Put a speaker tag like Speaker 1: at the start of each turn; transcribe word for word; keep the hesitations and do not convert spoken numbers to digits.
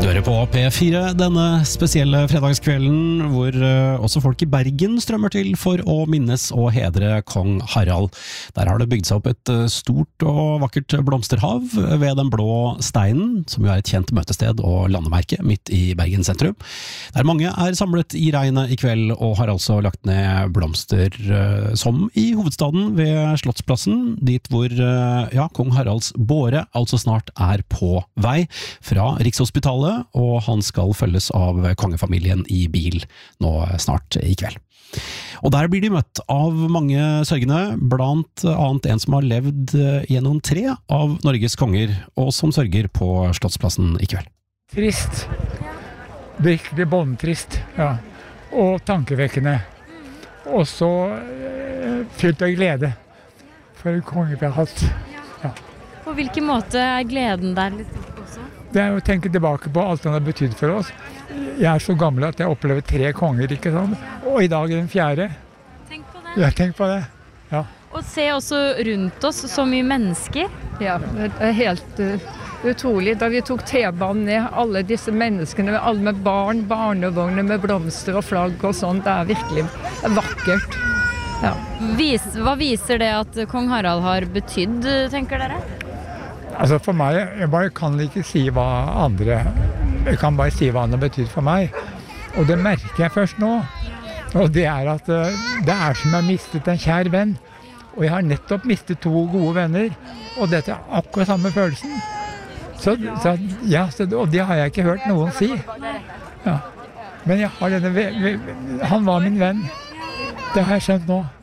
Speaker 1: Du hører på P fire denne spesielle fredagskvelden, hvor også folk i Bergen strømmer til for å minnes og hedre kong Harald. Der har det bygd seg opp et stort og vakkert blomsterhav ved den blå steinen, som jo er et kjent møtested og landemerke midt i Bergen sentrum. Der mange er samlet i regnet i kveld og har altså lagt ned blomster som i hovedstaden ved Slottsplassen, dit hvor ja, kong Haralds båre altså snart er på vei fra Rikshospitalet, og han skal følges av kongefamilien i bil nå snart i kveld. Og der blir de møtt av mange sørgende, blant annet en som har levd gjennom tre av Norges konger, og som sørger på Slottsplassen i kveld.
Speaker 2: Trist. Virkelig båndtrist, ja. Og tankevekkende. Og så eh, fylt av glede for kongen vi har hatt. Ja.
Speaker 3: På hvilken måte er gleden der litt også?
Speaker 2: Det er å tenke tilbake på alt han har betydd for oss. Jeg er så gammel at jeg opplever tre konger, ikke sant? Og i dag er den fjerde.
Speaker 3: Tenk på det.
Speaker 2: Ja, tenk på det. Ja.
Speaker 3: Og se også rundt oss så mye mennesker.
Speaker 4: Ja, det er helt uh, utrolig. Da vi tok T-banen ned, alle disse menneskene, alle med barn, barnevogner med blomster og flagg og sånt, det er virkelig det er vakkert. Ja.
Speaker 3: Vis, hva viser det at kong Harald har betydd, tenker dere?
Speaker 2: Altså for meg, jeg bare kan ikke si hva andre, jeg kan bare si hva han har betydd for meg. Og det merker jeg først nå. Og det er at uh, det er som jeg har mistet en kjær venn. Og jeg har nettopp mistet to gode venner. Og dette er akkurat samme følelsen. Så, så, ja, så, og det har jeg ikke hørt noen si. Ja. Men jeg har denne, han var min venn. Det har jeg skjønt nå.